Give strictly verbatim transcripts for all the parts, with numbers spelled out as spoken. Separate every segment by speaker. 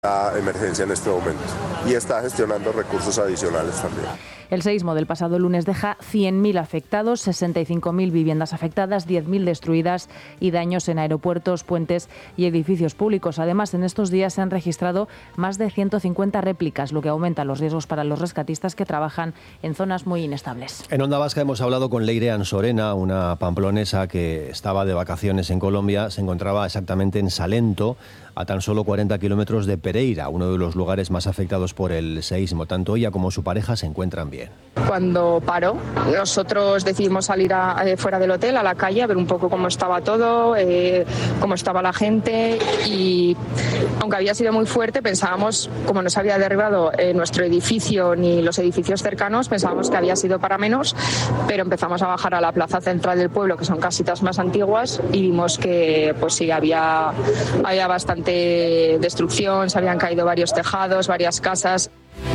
Speaker 1: la emergencia en este momento y está gestionando recursos adicionales también.
Speaker 2: El seísmo del pasado lunes deja cien mil afectados, sesenta y cinco mil viviendas afectadas, diez mil destruidas y daños en aeropuertos, puentes y edificios públicos. Además, en estos días se han registrado más de ciento cincuenta réplicas, lo que aumenta los riesgos para los rescatistas que trabajan en zonas muy inestables.
Speaker 3: En Onda Vasca hemos hablado con Leire Ansorena, una pamplonesa que estaba de vacaciones en Colombia. Se encontraba exactamente en Salento, a tan solo cuarenta kilómetros de Pereira, uno de los lugares más afectados por el seísmo. Tanto ella como su pareja se encuentran bien.
Speaker 4: Cuando paró, nosotros decidimos salir a, a, fuera del hotel, a la calle, a ver un poco cómo estaba todo, eh, cómo estaba la gente, y aunque había sido muy fuerte, pensábamos, como no se había derribado eh, nuestro edificio ni los edificios cercanos, pensábamos que había sido para menos, pero empezamos a bajar a la plaza central del pueblo, que son casitas más antiguas, y vimos que pues sí, había, había bastante destrucción, se habían caído varios tejados, varias casas.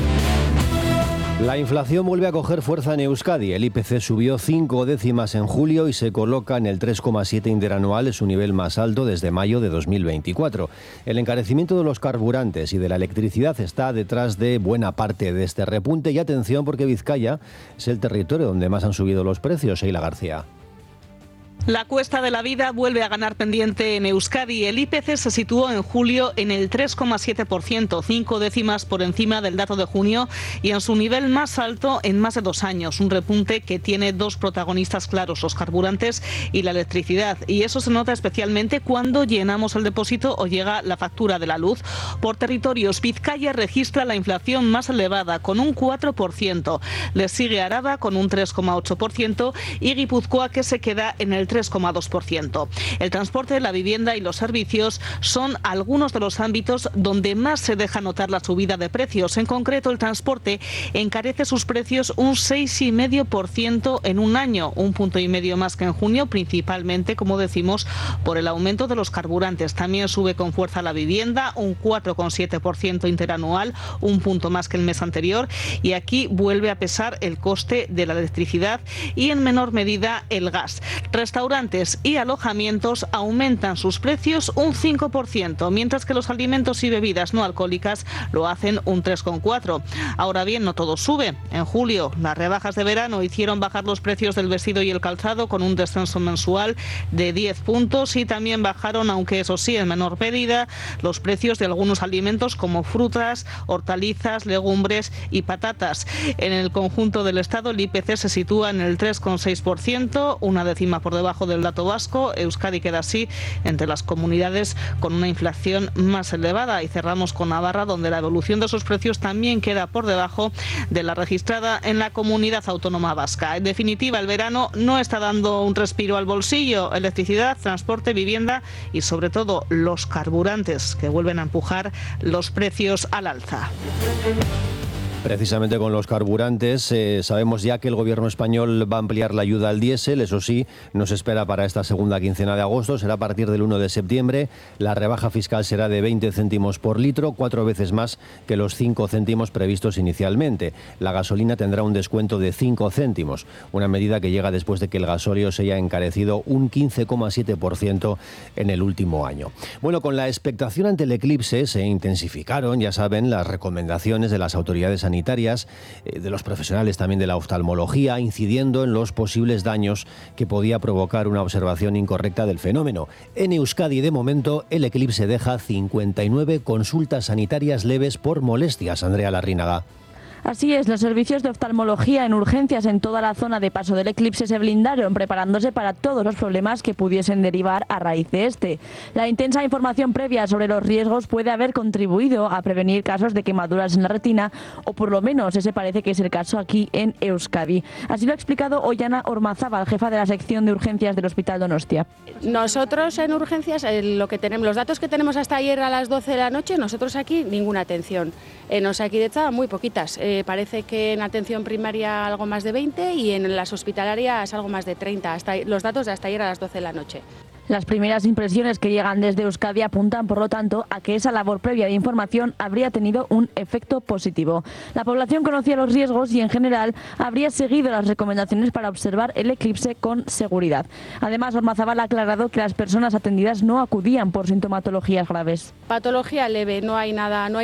Speaker 3: La inflación vuelve a coger fuerza en Euskadi. El I P C subió cinco décimas en julio y se coloca en el tres coma siete interanual, es su nivel más alto desde mayo de dos mil veinticuatro. El encarecimiento de los carburantes y de la electricidad está detrás de buena parte de este repunte. Y atención, porque Vizcaya es el territorio donde más han subido los precios. Sheila García.
Speaker 5: La cuesta de la vida vuelve a ganar pendiente en Euskadi. El I P C se situó en julio en el tres coma siete por ciento, cinco décimas por encima del dato de junio y en su nivel más alto en más de dos años. Un repunte que tiene dos protagonistas claros, los carburantes y la electricidad. Y eso se nota especialmente cuando llenamos el depósito o llega la factura de la luz. Por territorios, Vizcaya registra la inflación más elevada, con un cuatro por ciento. Le sigue Araba con un tres coma ocho por ciento y Guipúzcoa, que se queda en el tres coma dos por ciento. El transporte, la vivienda y los servicios son algunos de los ámbitos donde más se deja notar la subida de precios. En concreto, el transporte encarece sus precios un seis coma cinco por ciento en un año, un punto y medio más que en junio, principalmente, como decimos, por el aumento de los carburantes. También sube con fuerza la vivienda, un cuatro coma siete por ciento interanual, un punto más que el mes anterior, y aquí vuelve a pesar el coste de la electricidad y en menor medida el gas. Restaurantes y alojamientos aumentan sus precios un cinco por ciento, mientras que los alimentos y bebidas no alcohólicas lo hacen un tres coma cuatro por ciento. Ahora bien, no todo sube. En julio, las rebajas de verano hicieron bajar los precios del vestido y el calzado con un descenso mensual de diez puntos, y también bajaron, aunque eso sí en menor medida, los precios de algunos alimentos como frutas, hortalizas, legumbres y patatas. En el conjunto del Estado, el I P C se sitúa en el tres coma seis por ciento, una décima por debajo del dato vasco. Euskadi queda así entre las comunidades con una inflación más elevada. Y cerramos con Navarra, donde la evolución de sus precios también queda por debajo de la registrada en la comunidad autónoma vasca. En definitiva, el verano no está dando un respiro al bolsillo. Electricidad, transporte, vivienda y sobre todo los carburantes, que vuelven a empujar los precios al alza.
Speaker 3: Precisamente con los carburantes, eh, sabemos ya que el gobierno español va a ampliar la ayuda al diésel. Eso sí, nos espera para esta segunda quincena de agosto, será a partir del uno de septiembre. La rebaja fiscal será de veinte céntimos por litro, cuatro veces más que los cinco céntimos previstos inicialmente. La gasolina tendrá un descuento de cinco céntimos, una medida que llega después de que el gasóleo se haya encarecido un quince coma siete por ciento en el último año. Bueno, con la expectación ante el eclipse se intensificaron, ya saben, las recomendaciones de las autoridades sanitarias sanitarias, eh, de los profesionales también de la oftalmología, incidiendo en los posibles daños que podía provocar una observación incorrecta del fenómeno. En Euskadi, de momento, el eclipse deja cincuenta y nueve consultas sanitarias leves por molestias. Andrea Larrínaga.
Speaker 6: Así es, los servicios de oftalmología en urgencias en toda la zona de paso del eclipse se blindaron, preparándose para todos los problemas que pudiesen derivar a raíz de este. La intensa información previa sobre los riesgos puede haber contribuido a prevenir casos de quemaduras en la retina, o por lo menos ese parece que es el caso aquí en Euskadi. Así lo ha explicado Ollana Ormazábal, jefa de la sección de urgencias del Hospital Donostia.
Speaker 7: Nosotros en urgencias, eh, lo que tenemos, los datos que tenemos hasta ayer a las doce de la noche, nosotros aquí ninguna atención. En Osakidetza muy poquitas. Eh, parece que en atención primaria algo más de veinte y en las hospitalarias algo más de treinta. Hasta los datos de hasta ayer a las doce de la noche.
Speaker 6: Las primeras impresiones que llegan desde Euskadi apuntan, por lo tanto, a que esa labor previa de información habría tenido un efecto positivo. La población conocía los riesgos y, en general, habría seguido las recomendaciones para observar el eclipse con seguridad. Además, Ormazábal ha aclarado que las personas atendidas no acudían por sintomatologías graves.
Speaker 7: Patología leve, no hay nada, no hay